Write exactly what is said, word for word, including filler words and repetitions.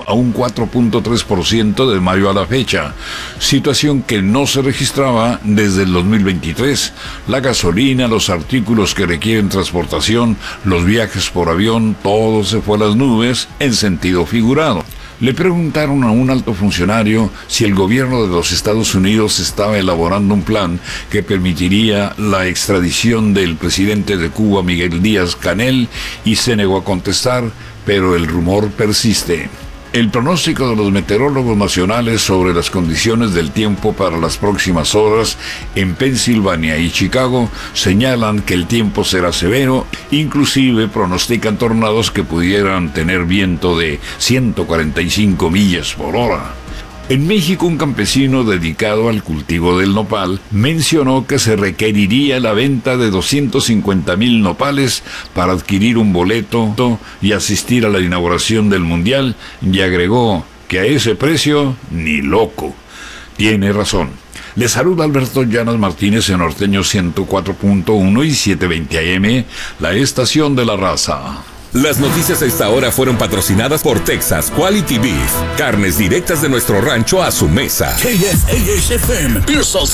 a un cuatro punto tres por ciento de mayo a la fecha, situación que no se registraba desde el dos mil veintitrés. La gasolina, los artículos que requieren transportación, los viajes por avión, todo se fue a las nubes en sentido figurado. Le preguntaron a un alto funcionario si el gobierno de los Estados Unidos estaba elaborando un plan que permitiría la extradición del presidente de Cuba, Miguel Díaz-Canel, y se negó a contestar, pero el rumor persiste. El pronóstico de los meteorólogos nacionales sobre las condiciones del tiempo para las próximas horas en Pensilvania y Chicago señalan que el tiempo será severo, inclusive pronostican tornados que pudieran tener viento de ciento cuarenta y cinco millas por hora. En México, un campesino dedicado al cultivo del nopal mencionó que se requeriría la venta de doscientos cincuenta mil nopales para adquirir un boleto y asistir a la inauguración del Mundial, y agregó que a ese precio, ni loco. Tiene razón. Le saluda Alberto Llanas Martínez en Norteño ciento cuatro punto uno y setecientos veinte A M, la estación de la raza. Las noticias a esta hora fueron patrocinadas por Texas Quality Beef. Carnes directas de nuestro rancho a su mesa. K S A H F M, Pearsall